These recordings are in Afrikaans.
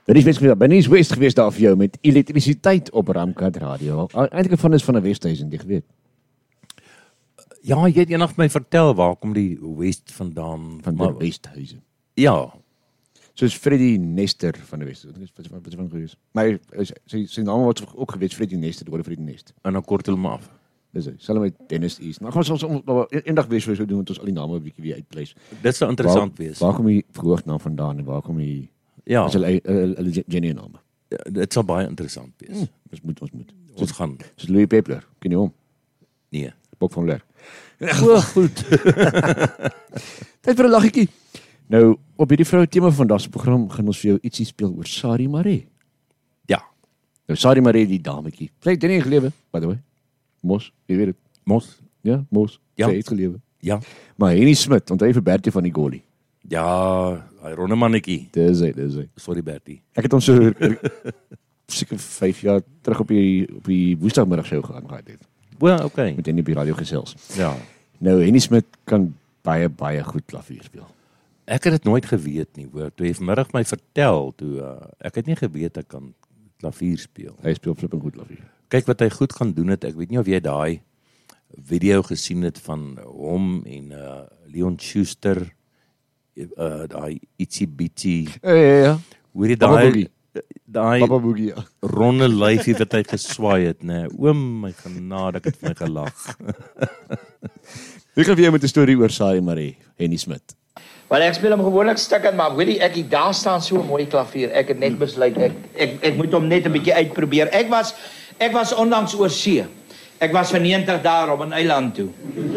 Ben is West geweest daar vir jou met elektrisiteit op Ramkat Radio. Eintlik van is van 'n Westhuizen, jy weet. Ja, jy het eendag my vertel waar kom die West vandaan? Van die Westhuizen. Ja. Soos Freddie Nester van die Westhuizen. Wat is van geweest? Maar sy naam was ook geweest Freddie Nester, die Freddie Nest. En dan kort hom af. Dis hy. Sal met Dennis East. Nou gaan ons eendag weer so doen met ons al die name 'n bietjie weer uitpleis. Dit sou interessant wees. Waar kom die verhoognaam vandaan en waar kom die is hulle genuine name? Dit sal baie interessant wees. Ons moet. Ons gaan. Soos Louis Peppler, ken jy hom? Nee. Bok van Ler. Goed. Tyd vir 'n laggetjie. Nou, op hierdie vroue tema van vandag se program gaan ons vir jou ietsie speel oor Sari Maree. Ja. Nou Sari Maree, die dametjie. Sy het nie gelewe, by the way. Mos, jy weet dit. Mos? Ja, Mos. Ja. Sy het gelewe. Ja. Maar Henny Smit, onthou vir Bertie van die Goalie. Ja, hy ronde mannetjie. Dis hy. Sorry Bertie. Ek het hom so seker 5 jaar terug op die woensdagmiddag show gehad het. Well, okay. Met Henny op die radio gesels. Ja. Nou Henny Smit kan baie goed klavier speel. Ek het dit nooit geweet nie, hoor. Toe jy vanmiddag my vertel, ek het nie geweet ek kan klavier speel. Hy speel flippend goed klavier. Kyk wat hy goed gaan doen het. Ek weet nie of jy daai video gesien het van hom en Leon Schuster, daai ietsie bietjie. Ja. Hoor jy daai Papa Boogie, ja. ronde lyfie wat hy geswaai het, nê. Oom, my genade, ek het vir my gelag. Ek gaan vir jou met 'n storie oor Sari Maree, Henny Smit. Want ek speel hom gewoonlik stukkend, maar weet jy, ek daar staan so 'n mooi klavier. Ek het net besluit ek moet hom net 'n bietjie uitprobeer. Ek was onlangs oor see. Ek was vir 90 dae op 'n eiland toe.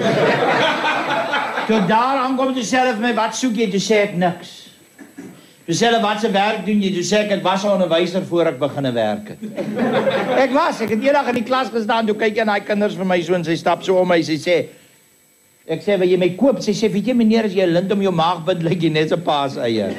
Toe daar aankom, toe sê hulle vir my, "Wat soek jy?" Toe sê ek niks. Toe sê hulle, "Wat se werk doen jy?" Toe sê ek was 'n onderwyser voor ek begine werk het. Ek het eendag in die klas gestaan, toe kyk en daai kinders vir my so en sy stap so om my, sy sê, ek sê, "Wil jy my koop?" Sy sê, "Weet jy meneer, as jy 'n lint om jou maag bind, lyk jy net so paaseier."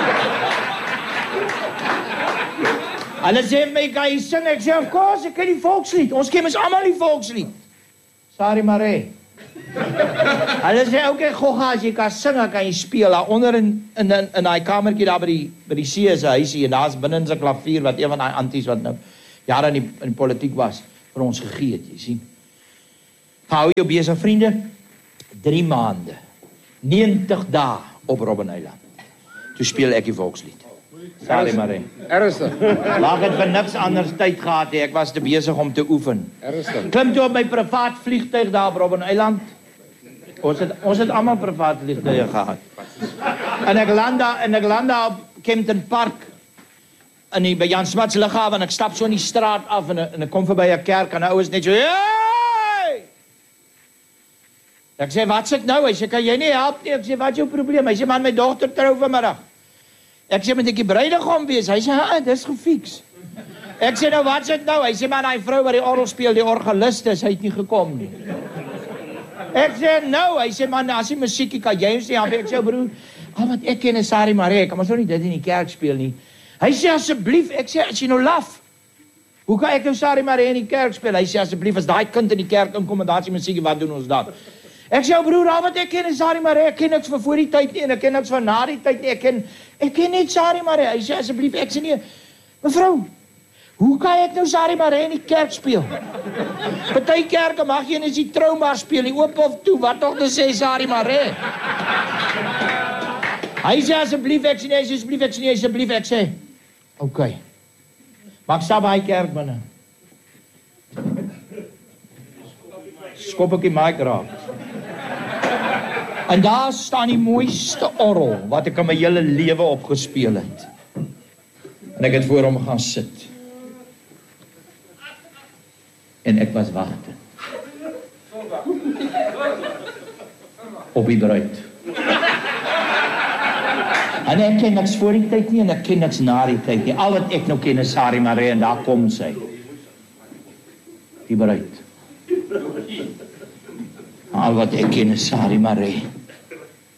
Hulle sê vir my, "Kan jy sing?" Ek sê, "Of course, ek ken die volkslied. Ons ken mos almal die volkslied." Sari Maree. Hulle sê, "Oké, gogga, as jy kan sing, kan jy speel." Daar onder in daai kamertjie daar by die see is 'n huisie en daar's binne 'n klavier wat een van daai anties wat nou jare in die politiek was vir ons gegee het, jy sien. Hou jou besig, vriende. 3 maande. 90 dae op Robben Eiland. Toe speel ek die volkslied. Sari Maree. Ernstig. Laat het vir niks anders tyd gehad nie. Ek was te besig om te oefen. Ernstig. Klim toe op my privaat vliegtuig daar op Robben Eiland. Ons het almal privaat vliegtuie gehad. En ek land daar op Kempton Park by Jan Smuts lughawe en ek stap so in die straat af en ek kom verby 'n kerk en 'n ou is net so, "Hey!" Ek sê, "Wat sê ek nou?" Hy sê, "Kan jy nie help nie?" Ek sê, "Wat is jou probleem?" Hy sê, "Man, my dogter trou vanmiddag." Ek sê, "Moet ek die bruidegom wees?" Hy sê, "Dis gefiks." Ek sê, "Nou wat sê ek nou?" Hy sê, "Man, daai vrou wat die orgel speel, die organiste, hy het nie gekom nie." Ek sê, "Nou," hy sê, "Man, as die musiekie kan jy ons nie help." Ek sê, "Broer, al wat ek ken is Sari Maree, ek kan mos nou nie dit in die kerk speel nie." Hy sê, "Asseblief," ek sê, "As jy nou laf, hoe kan ek nou Sari Maree in die kerk speel?" Hy sê, "Asseblief, as daai kind in die kerk inkom en daar is die musiekie, wat doen ons dan?" Ek sê, "Broer, al wat ek ken is Sari Maree, ek ken niks van voor die tyd nie en ek ken niks van na die tyd nie, ek ken net Sari Maree." Hy sê, "Asseblief," ek sê, "Nee, mevrou, hoe kan ek nou Sari Maree in die kerk speel? Party kerke mag jy net die trouma speel, die oop of toe, wat tog te sê Sari Maree?" Hy sê, "Asseblief," ek sê, "Nee, asseblief," ek sê, "Nee, asseblief," ek sê, "Okay." Maar ek stap by die kerk binne. Skop ek die mic raak. En daar staan die mooiste orgel wat ek in my hele lewe opgespeel het. En ek het voor hom gaan sit. En ek was wagte. Op die bruid. En ek ken niks voor die tyd nie en ek ken niks na die tyd nie. Al wat ek nou ken is Sari Maree en daar kom sy. Die bruid. Al wat ek ken is Sari Maree.